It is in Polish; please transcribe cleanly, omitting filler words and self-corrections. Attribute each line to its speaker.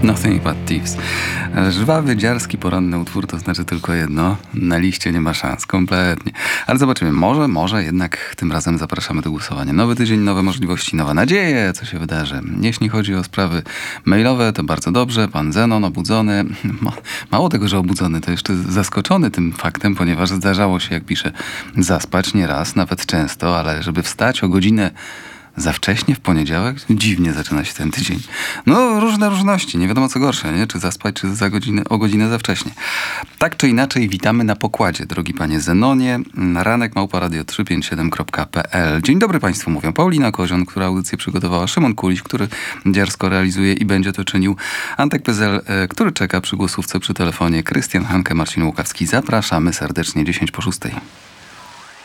Speaker 1: Nothing but thieves. Żwawy, dziarski, poranny utwór to znaczy tylko jedno. Na liście nie ma szans, kompletnie. Ale zobaczymy, może jednak tym razem zapraszamy do głosowania. Nowy tydzień, nowe możliwości, nowe nadzieje, co się wydarzy. Jeśli chodzi o sprawy mailowe, to bardzo dobrze. Pan Zenon obudzony. Mało tego, że obudzony, to jeszcze zaskoczony tym faktem, ponieważ zdarzało się, jak pisze, zaspać nie raz, nawet często, ale żeby wstać o godzinę za wcześnie w poniedziałek? Dziwnie zaczyna się ten tydzień. No, różne różności. Nie wiadomo co gorsze, nie? Czy zaspać, czy o godzinę za wcześnie. Tak czy inaczej, witamy na pokładzie, drogi panie Zenonie. ranek@radio357.pl. Dzień dobry państwu, mówią Paulina Kozion, która audycję przygotowała, Szymon Kuliś, który dziarsko realizuje i będzie to czynił, Antek Pyzel, który czeka przy głosówce przy telefonie, Krystian Hanke, Marcin Łukawski. Zapraszamy serdecznie, 10 po 6.